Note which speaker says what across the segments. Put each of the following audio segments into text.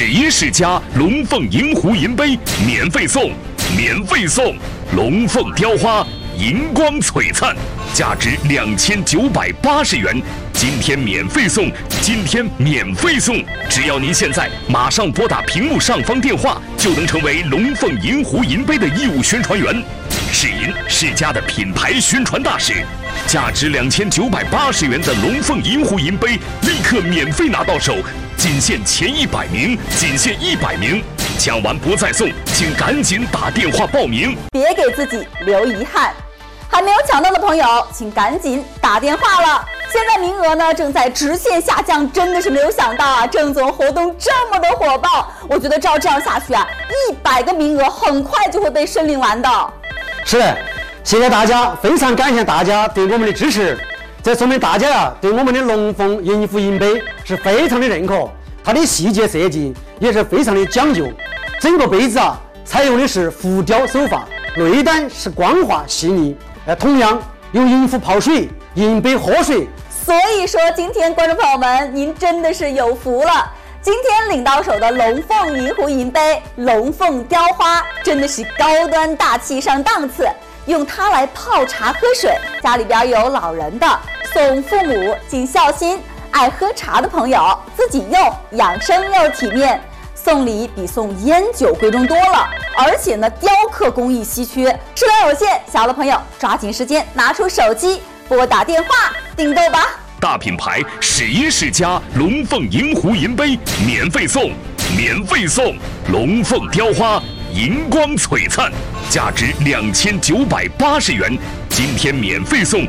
Speaker 1: 11世家龙凤银湖银杯免费送，龙凤雕花银光璀璨，价值2980元，今天免费送，只要您现在马上拨打屏幕上方电话，就能成为龙凤银湖银杯的义务宣传员。世银世家的品牌宣传大使，价值2980元的龙凤银湖银杯立刻免费拿到手，仅限前100名，抢完不再送，请赶紧打电话报名，
Speaker 2: 别给自己留遗憾。还没有抢到的朋友，请赶紧打电话了。现在名额呢正在直线下降，真的是没有想到啊，郑总活动这么的火爆，我觉得照这样下去啊，100个名额很快就会被申领完的。
Speaker 3: 是，谢谢大家，非常感谢大家对我们的支持，这说明大家啊对我们的龙凤银湖银杯是非常的认可，它的细节设计也是非常的讲究，整个杯子啊采用的是浮雕手法，内胆是光滑细腻，同样有银壶泡水，银杯喝水。
Speaker 2: 所以说今天观众朋友们，您真的是有福了，今天领到手的龙凤银湖银杯龙凤雕花真的是高端大气上档次，用它来泡茶喝水，家里边有老人的，送父母尽孝心，爱喝茶的朋友自己用养生又体面，送礼比送烟酒贵重多了，而且呢雕刻工艺稀缺，数量有限，小的朋友抓紧时间拿出手机拨打电话订购吧。
Speaker 1: 大品牌11世家龙凤银湖银杯免费送，龙凤雕花银光璀璨，价值2980元，今天免费送，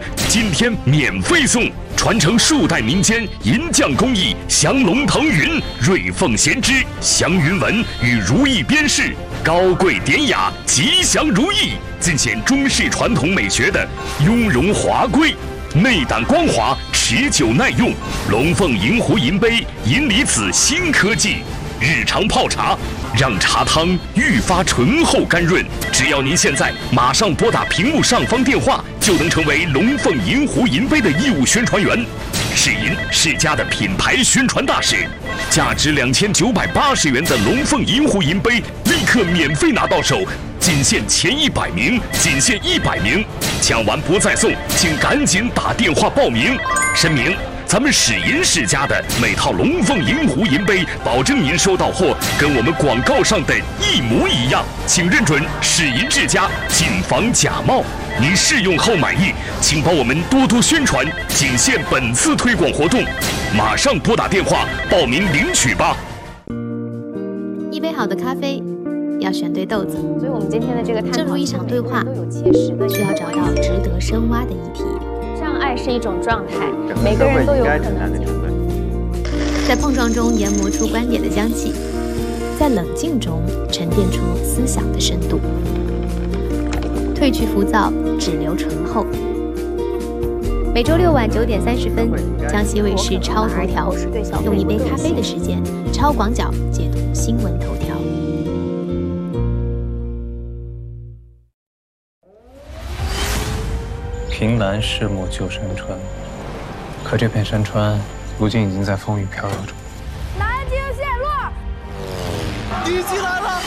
Speaker 1: 传承数代民间银匠工艺，降龙腾云，瑞凤衔枝，祥云纹与如意边饰，高贵典雅，吉祥如意，尽显中式传统美学的雍容华贵，内胆光滑，持久耐用。龙凤银湖银杯银离子新科技，日常泡茶让茶汤愈发醇厚甘润。只要您现在马上拨打屏幕上方电话，就能成为龙凤银湖银杯的义务宣传员。世银世家的品牌宣传大使，价值2980元的龙凤银湖银杯立刻免费拿到手，仅限前100名，抢完不再送，请赶紧打电话报名。声明：咱们世银世家的每套龙凤银湖银杯，保证您收到货跟我们广告上的一模一样，请认准世银世家，谨防假冒。您试用后满意，请帮我们多多宣传，仅限本次推广活动，马上拨打电话报名领取吧。
Speaker 4: 一杯好的咖啡要选对豆子，
Speaker 5: 所以我们今天的这个探讨，
Speaker 4: 正如一场对话，需要找到值得深挖的议题。
Speaker 5: 让爱是一种状态，每个人都有可能
Speaker 4: 在碰撞中研磨出观点的香气，在冷静中沉淀出思想的深度。褪去浮躁，只留醇厚。每周6晚9点30分，江西卫视超头条，用一杯咖啡的时间，超广角解读新闻头条。
Speaker 6: 凭栏拭目旧山川，可这片山川如今已经在风雨飘摇中。
Speaker 7: 南京陷落！
Speaker 8: 敌机来了！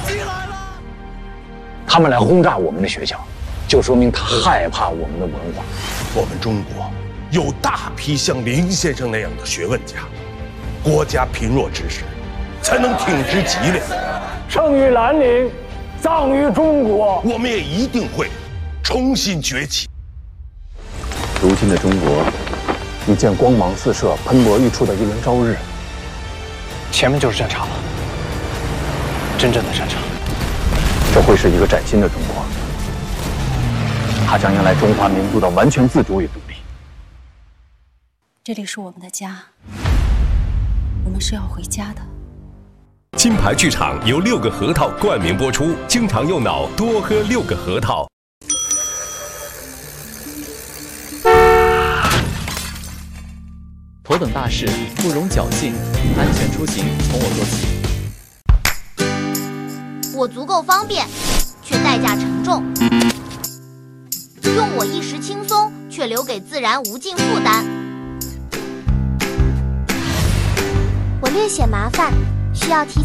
Speaker 9: 他们来轰炸我们的学校，就说明他害怕我们的文化。
Speaker 8: 我们中国有大批像林先生那样的学问家，国家贫弱之时，才能挺直脊梁。
Speaker 10: 生于兰陵，葬于中国。
Speaker 8: 我们也一定会重新崛起。
Speaker 9: 如今的中国，已见光芒四射、喷薄欲出的一轮朝日。
Speaker 6: 前面就是战场了，真正的战场。
Speaker 9: 这会是一个崭新的中国，它将迎来中华民族的完全自主与独立。
Speaker 11: 这里是我们的家，我们是要回家的。
Speaker 12: 金牌剧场由6个核桃冠名播出，经常用脑，多喝6个核桃。
Speaker 13: 头等大事不容侥幸，安全出行从我做起。
Speaker 14: 我足够方便，却代价沉重；用我一时轻松，却留给自然无尽负担。我略显麻烦，需要提